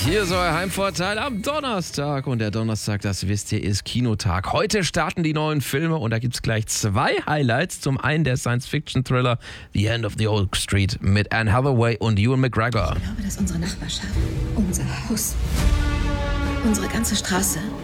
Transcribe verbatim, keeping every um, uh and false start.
Hier ist euer Heimvorteil am Donnerstag. Und der Donnerstag, das wisst ihr, ist Kinotag. Heute starten die neuen Filme und da gibt es gleich zwei Highlights. Zum einen der Science-Fiction-Thriller The End of the Old Street mit Anne Hathaway und Ewan McGregor. Ich glaube, dass unsere Nachbarschaft, unser Haus, unsere ganze Straße